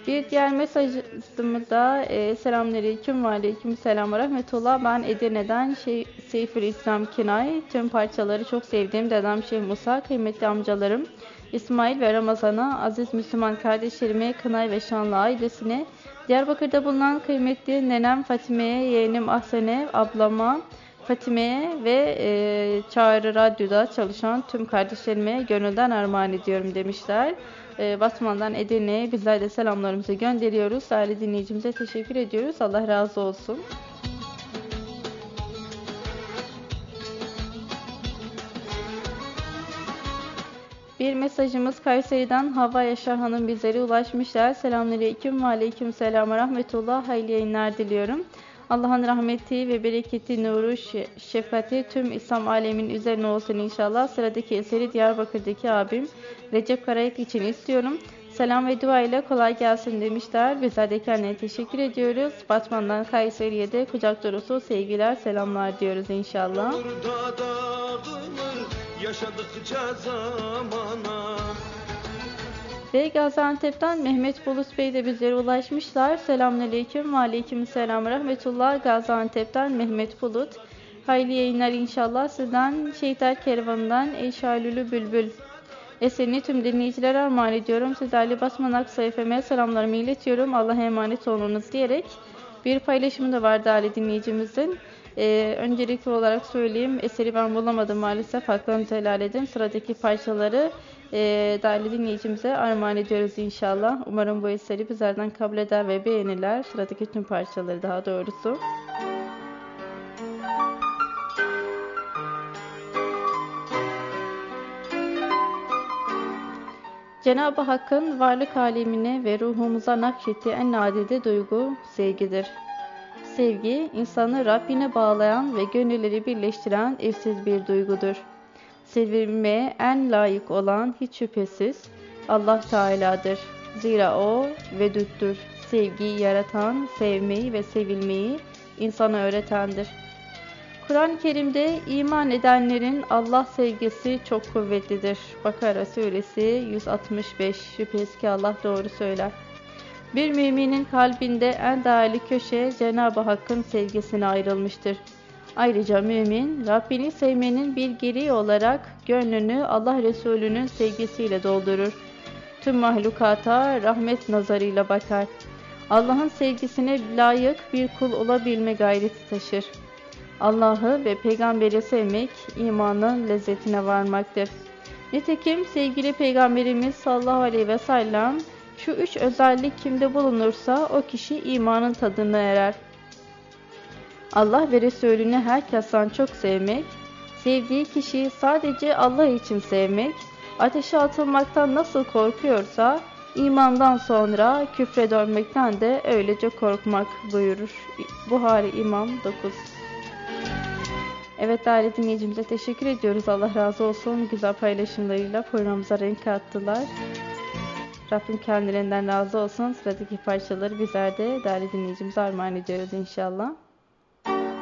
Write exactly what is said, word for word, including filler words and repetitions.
Bir diğer mesajımızda e, selamünaleyküm ve aleykümselam ve rahmetullah. Ben Edirne'den şey, Seyfülislam Kinay. Tüm parçaları çok sevdiğim dedem Şeyh Musa, kıymetli amcalarım İsmail ve Ramazan'a, aziz Müslüman kardeşlerime, Kınay ve Şanlı ailesine, Diyarbakır'da bulunan kıymetli nenem Fatime'ye, yeğenim Ahsen'e, ablama Fatime'ye ve e, Çağrı Radyo'da çalışan tüm kardeşlerime gönülden armağan ediyorum demişler. E, Batman'dan Edirne'ye bizler de selamlarımızı gönderiyoruz. Değerli dinleyicimize teşekkür ediyoruz. Allah razı olsun. Bir mesajımız Kayseri'den Havva Yaşar Hanım bizlere ulaşmışlar. Selamünaleyküm ve aleykümselam ve rahmetullah. Hayırlı yayınlar diliyorum. Allah'ın rahmeti ve bereketi, nuru, şefkati tüm İslam aleminin üzerine olsun inşallah. Sıradaki eseri Diyarbakır'daki abim Recep Karayık için istiyorum. Selam ve dua ile kolay gelsin demişler. Bizler de kendine teşekkür ediyoruz. Batman'dan Kayseri'ye de kucak dolusu sevgiler, selamlar diyoruz inşallah. Yaşadıkça zamana. Ve Gaziantep'ten Mehmet Bulut Bey de bizlere ulaşmışlar. Selamünaleyküm ve aleykümselam rahmetullah. Gaziantep'ten Mehmet Bulut. Hayırlı yayınlar inşallah. Sizden Şehitler Kervanı'ndan Eşalülü Bülbül eserini tüm dinleyicilere armağan ediyorum. Sizlerle Basman Aksa F M'ye selamlarımı iletiyorum. Allah'a emanet olunuz diyerek bir paylaşımı da var değerli dinleyicimizin. Ee, öncelikli olarak söyleyeyim, eseri ben bulamadım maalesef, haklarınızı helal edin. Sıradaki parçaları e, değerli dinleyicimize armağan ediyoruz inşallah. Umarım bu eseri bizlerden kabul eder ve beğenirler. Sıradaki tüm parçaları daha doğrusu. Cenab-ı Hakk'ın varlık alemine ve ruhumuza nakşettiği en nadide duygu sevgidir. Sevgi, insanı Rabbine bağlayan ve gönülleri birleştiren eşsiz bir duygudur. Sevilmeye en layık olan hiç şüphesiz Allah Teala'dır. Zira O vedüttür. Sevgiyi yaratan, sevmeyi ve sevilmeyi insana öğretendir. Kur'an-ı Kerim'de iman edenlerin Allah sevgisi çok kuvvetlidir. Bakara Suresi yüz altmış beş. Şüphesiz ki Allah doğru söyler. Bir müminin kalbinde en değerli köşe Cenab-ı Hakk'ın sevgisine ayrılmıştır. Ayrıca mümin, Rabbini sevmenin bir gereği olarak gönlünü Allah Resulü'nün sevgisiyle doldurur. Tüm mahlukata rahmet nazarıyla bakar. Allah'ın sevgisine layık bir kul olabilme gayreti taşır. Allah'ı ve peygamberi sevmek, imanın lezzetine varmaktır. Nitekim sevgili Peygamberimiz sallallahu aleyhi ve sellem, şu üç özellik kimde bulunursa o kişi imanın tadına erer. Allah ve Resulünü herkesten çok sevmek, sevdiği kişiyi sadece Allah için sevmek, ateşe atılmaktan nasıl korkuyorsa, imandan sonra küfre dönmekten de öylece korkmak buyurur. Buhari İmam dokuz. Evet değerli dinleyicimize teşekkür ediyoruz. Allah razı olsun. Güzel paylaşımlarıyla programımıza renk kattılar. Rabbim kendilerinden razı olsun. Sıradaki parçaları bizler de değerli dinleyicimize armağan ediyoruz inşallah.